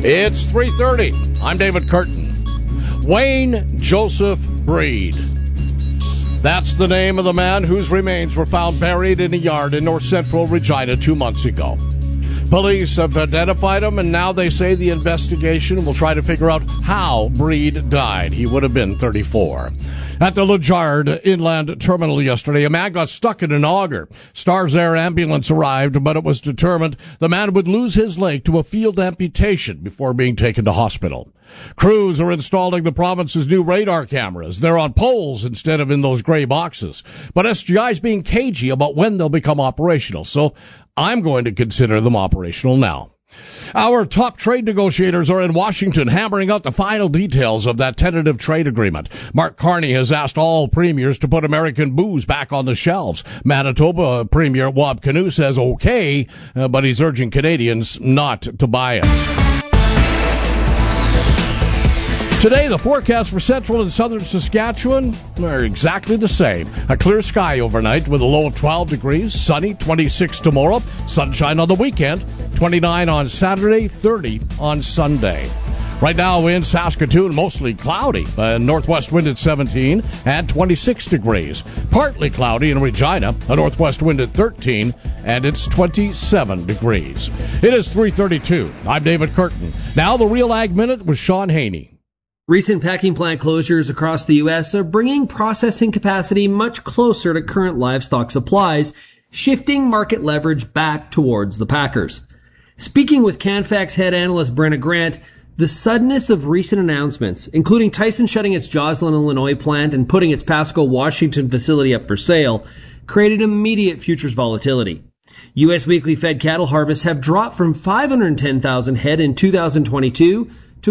It's 3:30. I'm David Curtin. Wayne Joseph Breed. That's the name of the man whose remains were found buried in a yard in north central Regina 2 months ago. Police have identified him, and now they say the investigation will try to figure out how Breed died. He would have been 34. At the Lejard Inland Terminal yesterday, a man got stuck in an auger. Stars Air ambulance arrived, but it was determined the man would lose his leg to a field amputation before being taken to hospital. Crews are installing the province's new radar cameras. They're on poles instead of in those gray boxes. But SGI's being cagey about when they'll become operational, so I'm going to consider them operational now. Our top trade negotiators are in Washington hammering out the final details of that tentative trade agreement. Mark Carney has asked all premiers to put American booze back on the shelves. Manitoba Premier Wab Kinew says okay, but he's urging Canadians not to buy it. Today, the forecast for central and southern Saskatchewan are exactly the same. A clear sky overnight with a low of 12 degrees, sunny, 26 tomorrow, sunshine on the weekend, 29 on Saturday, 30 on Sunday. Right now in Saskatoon, mostly cloudy, northwest wind at 17 and 26 degrees. Partly cloudy in Regina, a northwest wind at 13 and it's 27 degrees. It is 3:32. I'm David Curtin. Now the Real Ag Minute with Sean Haney. Recent packing plant closures across the U.S. are bringing processing capacity much closer to current livestock supplies, shifting market leverage back towards the packers. Speaking with Canfax head analyst Brenna Grant, the suddenness of recent announcements, including Tyson shutting its Joslin, Illinois plant and putting its Pasco, Washington facility up for sale, created immediate futures volatility. U.S. weekly fed cattle harvests have dropped from 510,000 head in 2022 to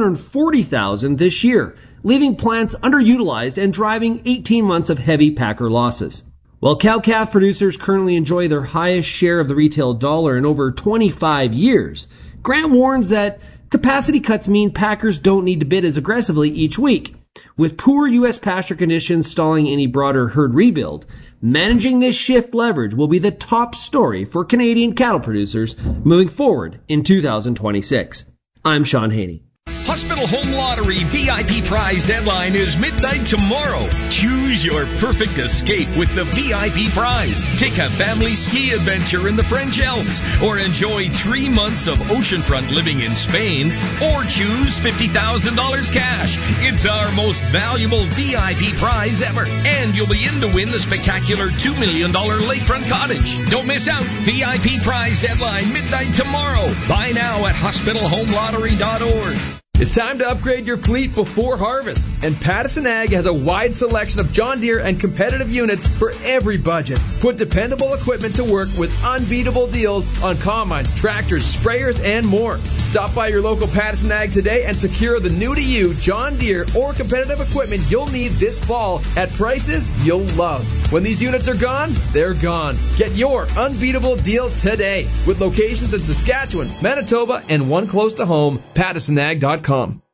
440,000 this year, leaving plants underutilized and driving 18 months of heavy packer losses. While cow-calf producers currently enjoy their highest share of the retail dollar in over 25 years, Grant warns that capacity cuts mean packers don't need to bid as aggressively each week. With poor U.S. pasture conditions stalling any broader herd rebuild, managing this shift leverage will be the top story for Canadian cattle producers moving forward in 2026. I'm Sean Haney. Hospital Home Lottery VIP prize deadline is midnight tomorrow. Choose your perfect escape with the VIP prize. Take a family ski adventure in the French Alps, or enjoy 3 months of oceanfront living in Spain, or choose $50,000 cash. It's our most valuable VIP prize ever, and you'll be in to win the spectacular $2 million lakefront cottage. Don't miss out. VIP prize deadline midnight tomorrow. Buy now at hospitalhomelottery.org. It's time to upgrade your fleet before harvest, and Pattison Ag has a wide selection of John Deere and competitive units for every budget. Put dependable equipment to work with unbeatable deals on combines, tractors, sprayers, and more. Stop by your local Pattison Ag today and secure the new-to-you John Deere or competitive equipment you'll need this fall at prices you'll love. When these units are gone, they're gone. Get your unbeatable deal today with locations in Saskatchewan, Manitoba, and one close to home, PattisonAg.com.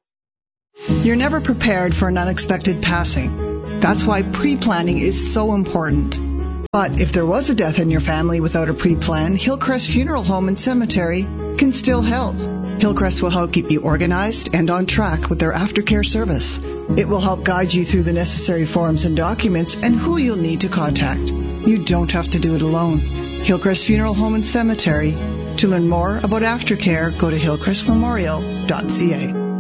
You're never prepared for an unexpected passing. That's why pre-planning is so important. But if there was a death in your family without a pre-plan, Hillcrest Funeral Home and Cemetery can still help. Hillcrest will help keep you organized and on track with their aftercare service. It will help guide you through the necessary forms and documents and who you'll need to contact. You don't have to do it alone. Hillcrest Funeral Home and Cemetery. To learn more about aftercare, go to hillcrestmemorial.ca.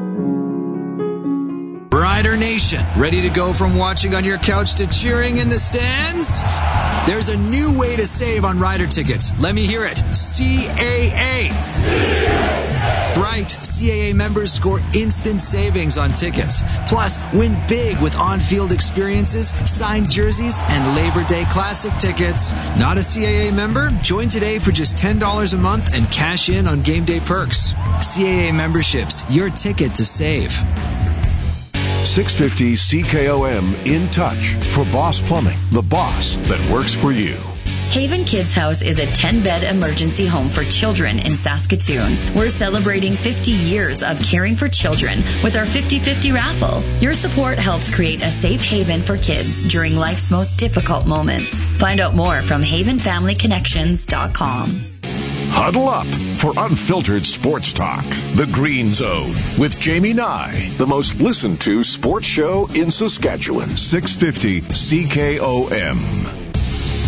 Rider Nation, ready to go from watching on your couch to cheering in the stands? There's a new way to save on Rider tickets. Let me hear it. CAA. Right, CAA members score instant savings on tickets. Plus, win big with on-field experiences, signed jerseys, and Labor Day Classic tickets. Not a CAA member? Join today for just $10 a month and cash in on game day perks. CAA memberships, your ticket to save. 650 CKOM In Touch for Boss Plumbing, the boss that works for you. Haven Kids House is a 10-bed emergency home for children in Saskatoon. We're celebrating 50 years of caring for children with our 50-50 raffle. Your support helps create a safe haven for kids during life's most difficult moments. Find out more from havenfamilyconnections.com. Huddle up for unfiltered sports talk. The Green Zone with Jamie Nye, the most listened to sports show in Saskatchewan. 650 CKOM.